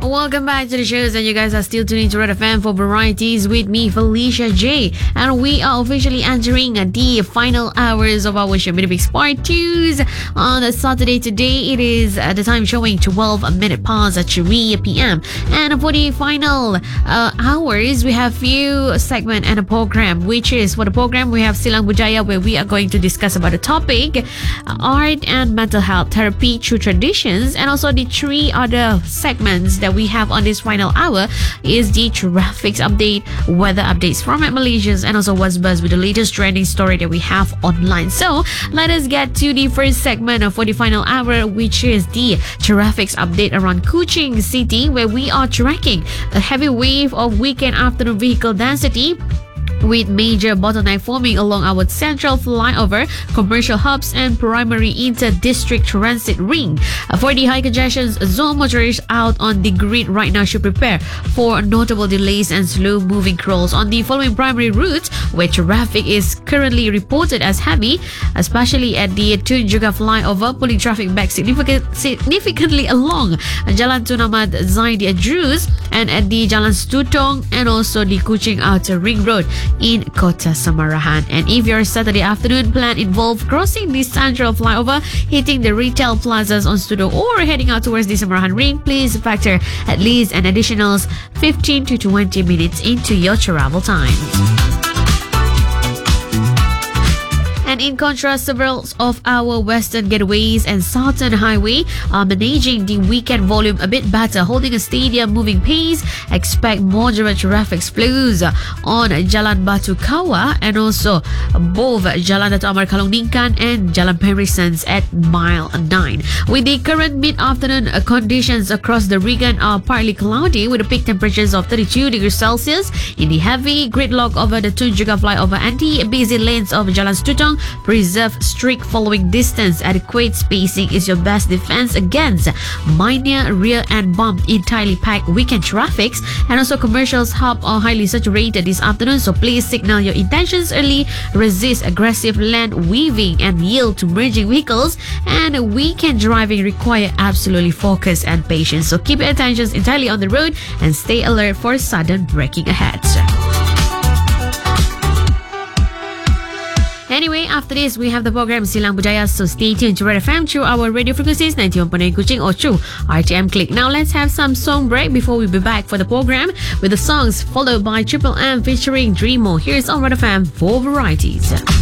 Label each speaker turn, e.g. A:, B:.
A: Welcome back to the shows, and you guys are still tuning to Red FM for varieties with me, Felicia J. And we are officially entering the final hours of our show, Minipix Part 2s on a Saturday. Today it is the time showing 12 minutes past 3 p.m. And for the final hours, we have few segment and a program, which is for the program we have Silang Budaya, where we are going to discuss about the topic art and mental health therapy through traditions. And also the three other segments that we have on this final hour is the traffic update, weather updates from Malaysia, and also what's buzz with the latest trending story that we have online. So let us get to the first segment for the final hour, which is the traffic update around Kuching City, where we are tracking a heavy wave of weekend afternoon vehicle density, with major bottleneck forming along our central flyover, commercial hubs, and primary inter-district transit ring. For the high congestion zone, motorists out on the grid right now should prepare for notable delays and slow-moving crawls on the following primary routes, where traffic is currently reported as heavy, especially at the Tun Juga flyover, pulling traffic back significantly along Jalan Tun Ahmad Zaidi Adrus and at the Jalan Stutong and also the Kuching Outer Ring Road in Kota Samarahan. And if your Saturday afternoon plan involve crossing the central flyover, hitting the retail plazas on Stutong, or heading out towards the Samarahan Ring, please factor at least an additional 15 to 20 minutes into your travel time. And in contrast, several of our western getaways and southern highway are managing the weekend volume a bit better, holding a steadier moving pace. Expect moderate traffic flows on Jalan Batu Kawa and also both Jalan Dato' Amar Kalong Ningkan and Jalan Perisans at mile 9. With the current mid-afternoon conditions across the region are partly cloudy, with the peak temperatures of 32 degrees Celsius. In the heavy gridlock over the Tun Juga flyover and the busy lanes of Jalan Stutong, preserve strict following distance. Adequate spacing is your best defense against minor rear end bump in tightly packed weekend traffics. And also commercials hub are highly saturated this afternoon, so please signal your intentions early, resist aggressive lane weaving, and yield to merging vehicles. And weekend driving require absolutely focus and patience, so keep your attentions entirely on the road and stay alert for sudden braking ahead. Anyway, after this, we have the program Silang Budaya, so stay tuned to Red FM through our radio frequencies 91.9 Kuching or through RTM Click. Now let's have some song break before we be back for the program with the songs followed by Triple M featuring Dreamo. Here's on Red FM for varieties.